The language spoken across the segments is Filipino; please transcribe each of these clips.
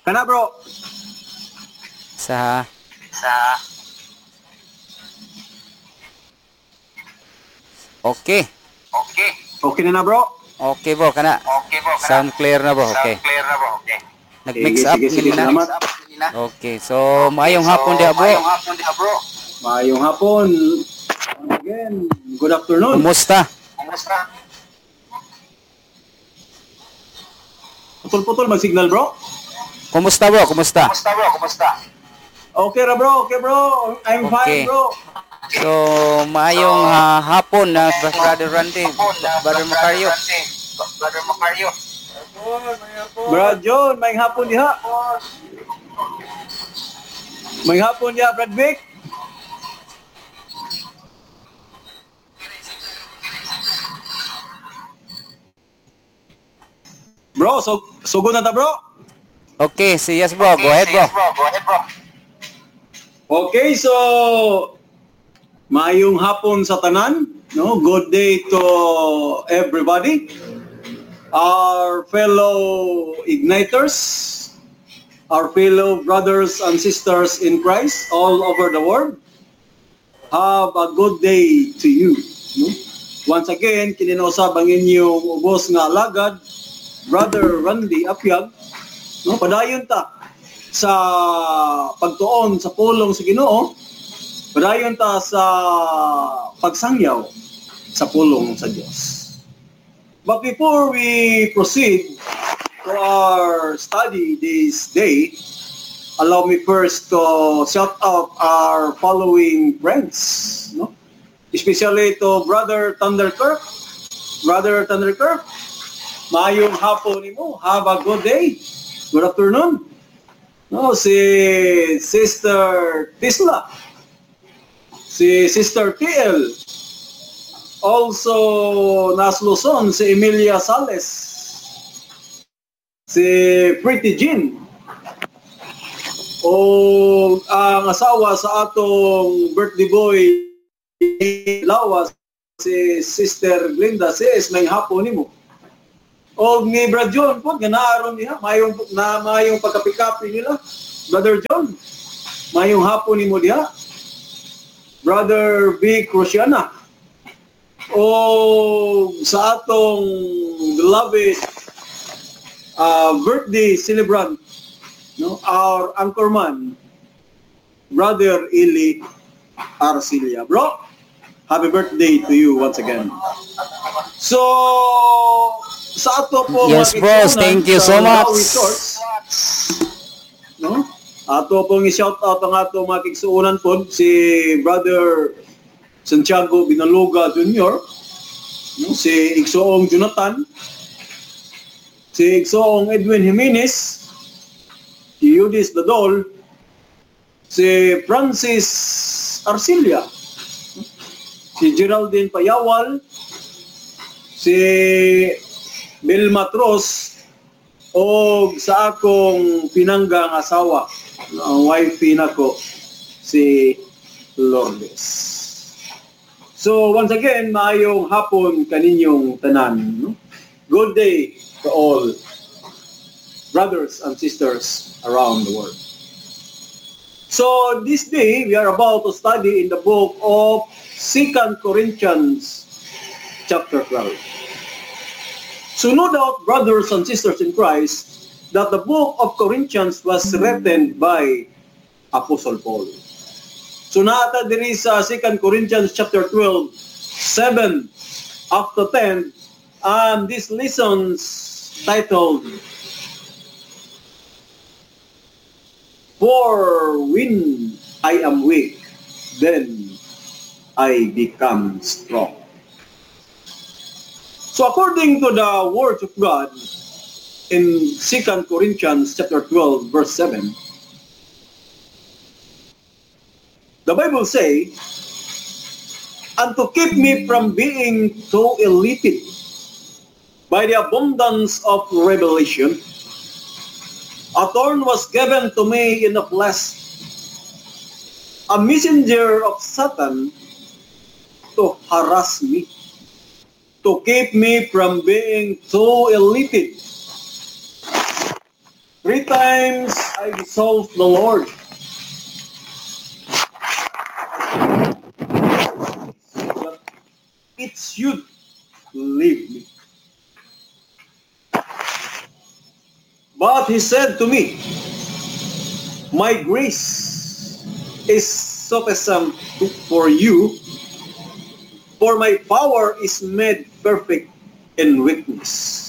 Kana bro. Sa Okay. Okay na bro? Okay bro, kana. Sound clear na bro. Okay. Nag-mix up Sige, na. salamat. Okay. So, maayong hapon dia bro. Mayong hapon. Again, good afternoon. Kumusta? Putol-putol mag-signal bro? Kumusta bro? Kumusta? Okay ra bro, I'm Okay. fine bro. So, maayong hapon na Brother Randy, Brother Macario. Brad John, may hapon diha. May hapon diha, Brad Vic. Bro, sugod na ta bro. Okay, yes bro. Go ahead bro. Okay, so mayong hapon sa tanan, no? Good day to everybody. Our fellow igniters, our fellow brothers and sisters in Christ all over the world. Have a good day to you, no? Once again, kininausab ang inyong ubos nga alagad, Brother Randy Apyag, no? Padayon ta sa pagtuon sa pulong sa Ginoo, padayon ta sa pagsangyaw sa pulong sa Dios. But before we proceed to our study this day, allow me first to shout out our following friends, no? Especially to Brother Thunderkirk. Brother Thunderkirk, maayong hapon nimo. Have a good day. Good afternoon. No, si Sister Tisla, si Sister TL, also nas Luzon, si Emilia Sales, si Pretty Jean, o ang asawa sa atong birthday boy Lawas, si Sister Glinda, sis, may hapon nimo. O ni Brad John po, ganaaron niya, mayong pagkapikapi nila. Brother John, mayong hapon ni mo diha. Brother B. Cruciana. O sa atong beloved birthday celebrant, no, our anchorman, Brother Eli Arcilia. Bro, happy birthday to you once again. So, sa ato po Yes bros, thank you so much. No? Ato pong i-shout out ang ato mga kigsuunan po si Brother Santiago Binaluga Jr., no? Si Igsoong Jonathan, si Igsoong Edwin Jimenez, si Eudis Dadol, si Francis Arcilia, si Geraldine Payawal, si Bill Matros, o sa akong pinanggang asawa, ang wife nako, si Lourdes. So once again, maayong hapon kaninyong tanan. No? Good day to all brothers and sisters around the world. So this day, we are about to study in the book of 2 Corinthians chapter 12. So no doubt, brothers and sisters in Christ, that the book of Corinthians was written by Apostle Paul. So naata diri sa 2 Corinthians chapter 12, 7 up to 10, and this lessons titled, For when I am weak, then I become strong. So according to the Word of God in 2 Corinthians chapter 12, verse 7, the Bible say, and to keep me from being too elated by the abundance of revelation, a thorn was given to me in the flesh, a messenger of Satan to harass me, to keep me from being too elated 3 times I besought the Lord that it should leave me. But he said to me, my grace is sufficient for you, for my power is made perfect in weakness.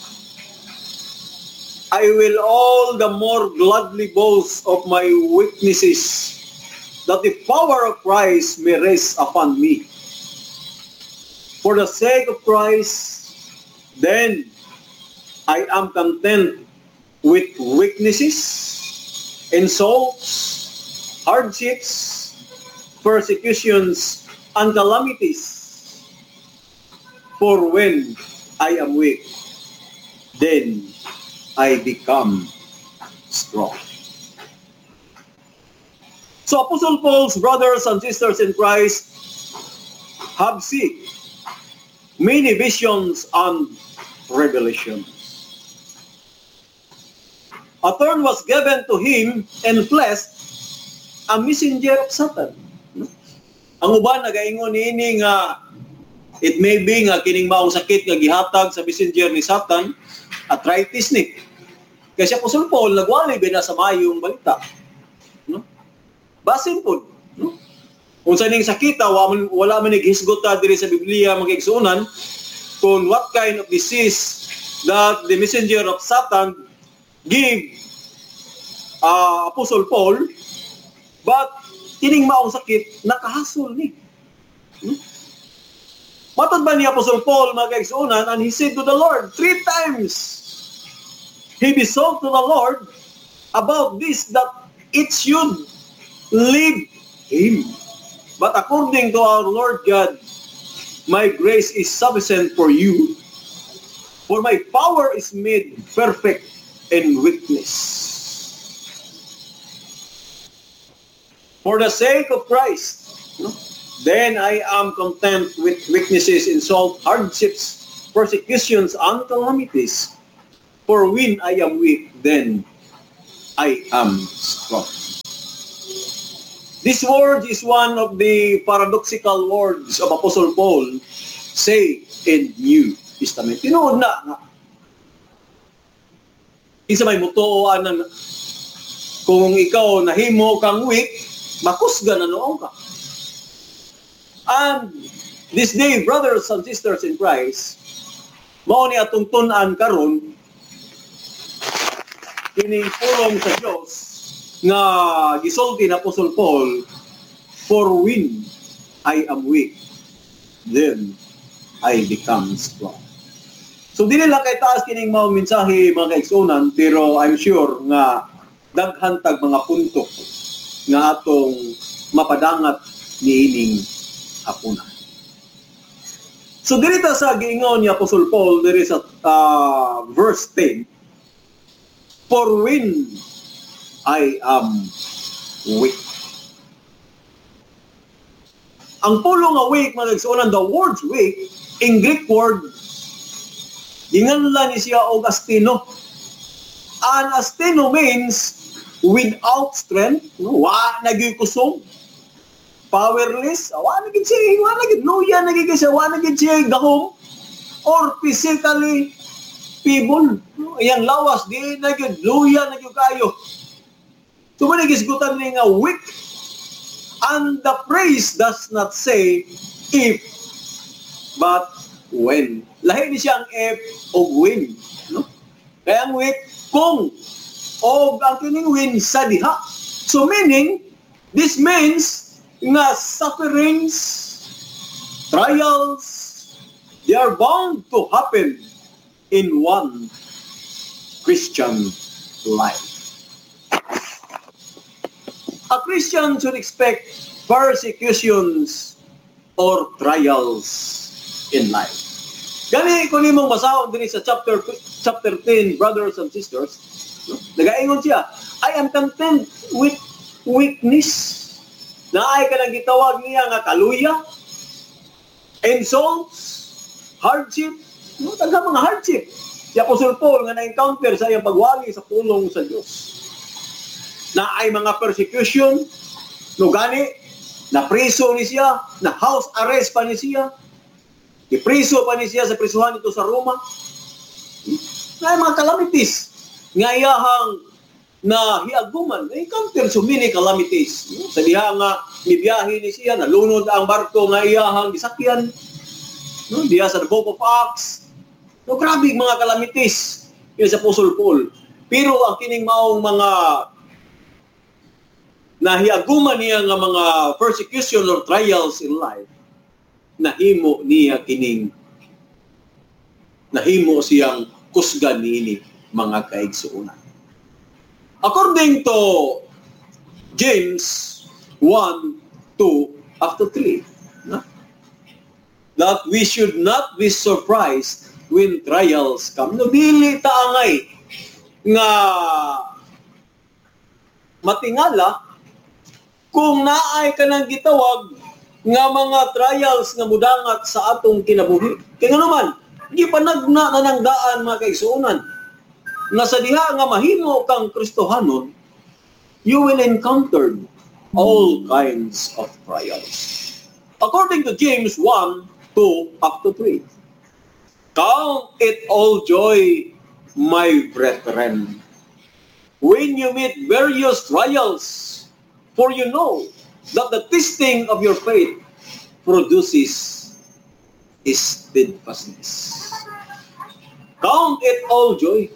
I will all the more gladly boast of my weaknesses, that the power of Christ may rest upon me. For the sake of Christ, then I am content with weaknesses, insults, hardships, persecutions, and calamities. For when I am weak, then I become strong. So Apostle Paul's brothers and sisters in Christ have seen many visions and revelations. A turn was given to him in flesh, a messenger of Satan. Ang uban nagaingon niini nga it may be nga kining maong sakit nga gihatag sa messenger ni Satan, arthritis ni. Kasi Apostle Paul nagwali ba na sa mayong balita. No? Basin po. No? Kung sa ning sakita, wala man naghisgota diri sa Biblia magigsuunan kung what kind of disease that the messenger of Satan give Apostle Paul, but kining maong sakit nakahasol ni. Matod ba ni Apostle Paul magigsuunan, and he said to the Lord 3 times, he besought to the Lord about this, that it should leave him. But according to our Lord God, my grace is sufficient for you, for my power is made perfect in weakness. For the sake of Christ, then I am content with weaknesses, insult, hardships, persecutions, and calamities. For when I am weak, then I am strong. This word is one of the paradoxical words of Apostle Paul say in New Testament. Tinuod na. Isa may mutuoan na kung ikaw nahimo kang weak, makusga na noong ka. And this day, brothers and sisters in Christ, mao ni atong tun-an karon kining pulong sa Dios nga gisulti na Apostle Paul, for when I am weak, then I become strong. So dili lang kay taas kining mao mensahe mga kaigsunan, pero I'm sure nga daghan tag mga punto nga atong mapadangat niining hapuna. So diri ta sa giingon ni Apostle Paul diri sa verse 10, for when I am weak. Ang pulong nga weak, mga kaigsunan, the word weak, in Greek word, ginganlan ni siya og asteno. And asteno means without strength, wa naging kusog, powerless, wa naging siya, wa naging luya, naging siya, wa naging siya gahom, or physically feeble. Iyang lawas, di naging luya, naging kayo. So manigisgutan ni nga weak, and the phrase does not say if, but when. Lahi ni siyang if o when. No? Kaya ang weak, kung, o ang kining when sa diha. So meaning, this means nga sufferings, trials, they are bound to happen in one Christian life. A Christian should expect persecutions or trials in life. Gani kung nimong basahon din sa chapter 10, brothers and sisters, no? Nagaingon siya, I am content with weakness. Naay ka lang gitawag niya nga kaluya, insults, hardship, no? Taga mga hardship, Si Apostol Paul nga na-encounter sa iyang pagwali sa pulong sa Dios. Na ay mga persecution, no gani, na priso ni siya, na house arrest pa ni siya, ipriso pa ni siya sa prisuhan ito sa Roma. Na ay mga calamities, nga iyahang na hiaguman, na-encounter so many calamities. Sa diha nga, nibiyahe ni siya, nalunod ang barko nga iyahang gisakyan, no? Diha sa the Book of Acts. No, grabe mga calamities yun sa Apostle Paul. Pero ang kining maong mga nahiaguman niya nga mga persecution or trials in life, nahimo niya kining nahimo siyang kusgan niini mga kaigsuonan. According to James 1, 2, up to 3, no? That we should not be surprised when trials come. No, dili ta angay nga matingala kung naay ka nang gitawag nga mga trials nga mudangat sa atong kinabuhi. Kaya naman, di pa nagnanangdaan mga kaigsuonan nga sa diha nga mahimo kang Kristohanon, you will encounter all kinds of trials. According to James 1, 2, up to 3. Count it all joy, my brethren, when you meet various trials, for you know that the testing of your faith produces steadfastness. Count it all joy.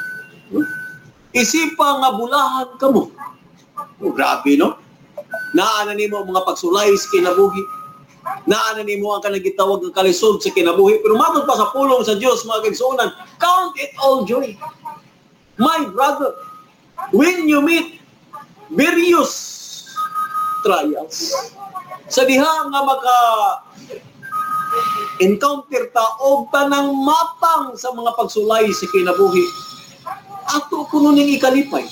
Isipa nga bulahan ka mo. Oh, grabe, no? Naanan nimo mga pagsulay sa kinabuhi. Naanan nimo ang kanang gitawag ng kalisod sa kinabuhi. Pero matod pa sa pulong sa Dios mga kaigsuonan, count it all joy. My brother, when you meet various trials, sa diha nga encounter ta og tanang matang sa mga pagsulay sa kinabuhi, ato kuno ning ikalipay.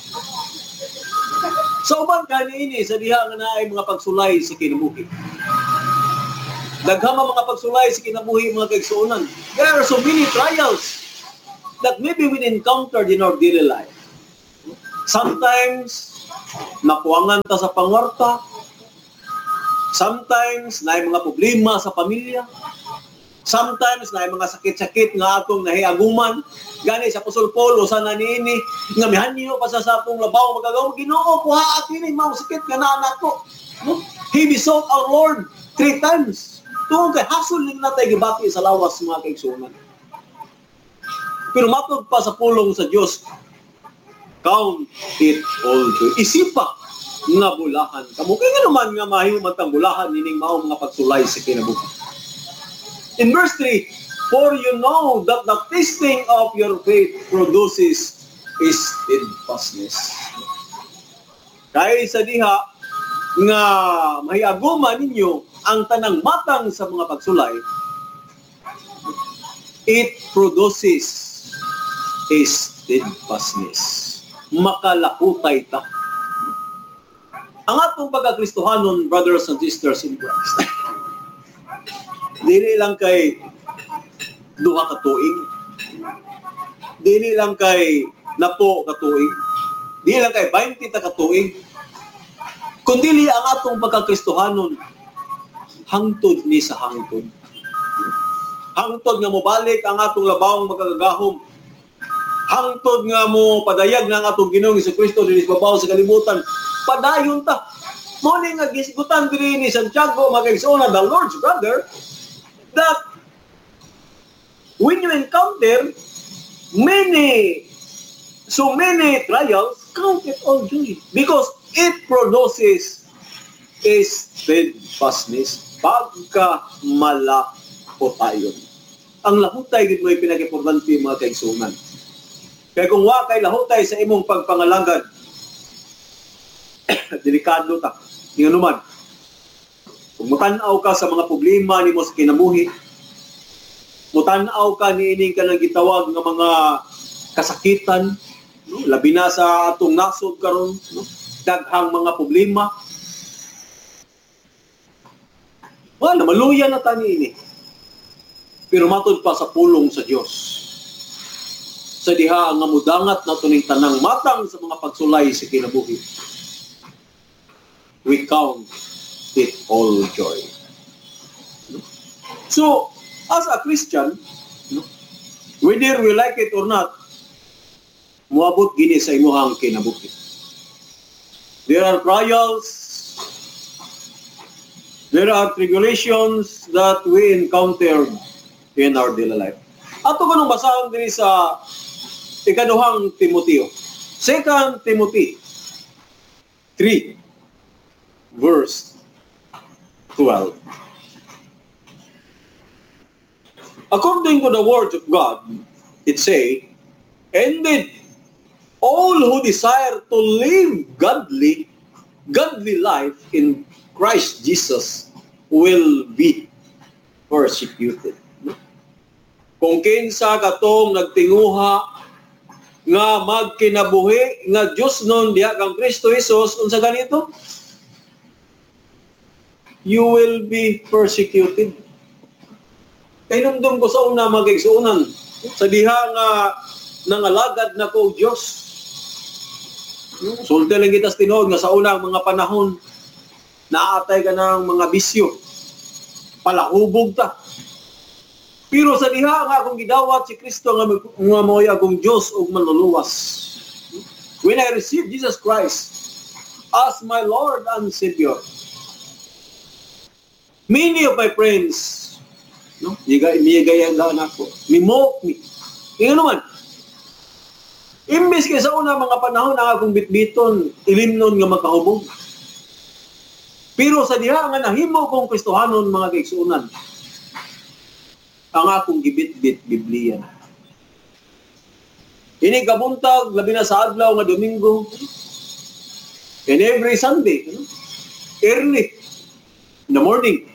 Sa uban kaniini sa diha nga naay mga pagsulay sa kinabuhi. Daghang mga pagsulay sa kinabuhi mga kaigsuonan. There are so many trials that maybe we encountered in our daily life. Sometimes nakuwangan ta sa pangwarta. Sometimes naay mga problema sa pamilya. Sometimes naay mga sakit-sakit nga atong nahiaguman. Gani sa Apostol Paul usa na niini nga mihanyo pa sa atong labaw magagaw Ginoo kuha atini mao sakit nga naa nato. No? He besought our Lord 3 times. Tungod kay hasol ning natay gibati sa lawas mga kaigsuonan. Pero matod pa sa pulong sa Dios, count it all joy. Isipa nga bulahan kamo. Kaya naman nga mahiuman tang bulahan nining mao mga pagsulay sa kinabuhi. In verse 3, for you know that the testing of your faith produces steadfastness. Kaya sa diha nga mahiaguman ninyo ang tanang matang sa mga pagsulay, it produces steadfastness. Makalakutay ta. Ang atong pagkakristohanon, brothers and sisters in Christ, dili lang kay duha ka tuig, dili lang kay napo ka tuig, dili lang kay 20 ta ka tuig, kundi ang atong pagkakristohanon hangtod ni sa hangtod. Hangtod nga mobalik ang atong labawang magagahom. Hangtod nga mo padayag ng atong Ginoong Jesucristo dinhi sa babaw sa kalibutan. Padayon ta. Mo ni nga gisgutan diri ni Santiago magigsoon the Lord's brother that when you encounter so many trials, count it all joy because it produces steadfastness. Pagka malakotayon. Ang lahutay gid mo'y pinag-importante mga kaigsuonan. Kaya kung wa kay lahutay sa imong pagpangalangad, delikado ta. Ingon naman. Kung mutanaw ka sa mga problema nimo sa kinabuhi, mutanaw ka niining ka nang gitawag nga mga kasakitan, no? Labi na sa atong nasod karon, no? Daghang mga problema. Wala, maluya na tani ini. Pero matod pa sa pulong sa Diyos. sa diha nga mudangat na tuning tanang matang sa mga pagsulay sa kinabuhi. We count it all joy. So, as a Christian, whether we like it or not, muabot gini sa imuhang kinabuhi. There are trials, there are tribulations that we encounter in our daily life. Ato ko nung basahan din sa ikaduhang Timoteo. 2 Timothy 3, verse 12. According to the word of God, it say, indeed, all who desire to live godly life in Christ Jesus will be persecuted. Kung kinsa katong nagtinguha nga magkinabuhi nga Diyos nun diha kang Kristo Jesus, unsa ganito? You will be persecuted. Kay numdum ko sa una mag-igsuunan sa diha nga nangalagad na ko Diyos. Sulti lang kita tinuod nga sa unang mga panahon naatay ka ng mga bisyo. Palahubog ta. Pero sa diha nga akong gidawat si Kristo nga mo'y akong Diyos ug manluluwas. When I received Jesus Christ as my Lord and Savior, many of my friends, migayangan ako, mimoke me. Ngayon naman, imbes kay sa una mga panahon ang akong bitbiton, ilimnon nga magkahubog. Pero sa diha nga nahimo kong Kristohanon mga kaigsuunan, ang akong gibit-bit Biblia. Ini kabuntag, labi na sa adlaw nga Domingo, and every Sunday, early in the morning,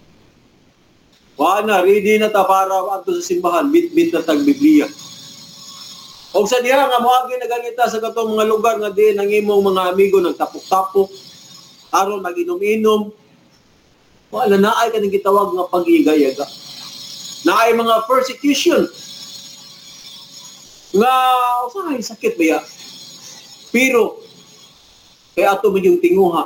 ready na ta para ato sa simbahan, bit-bit na tag Biblia. O sa diha nga moagi na ganita sa katong mga lugar nga di nang imong mga amigo nagtapok-tapok, aron mag-inom-inom, wala naay ka nang gitawag nga pag-iyaga-yaga. Naay mga persecution. Nga, sakit ba ya? Pero, kaya ato mo yung tinguha,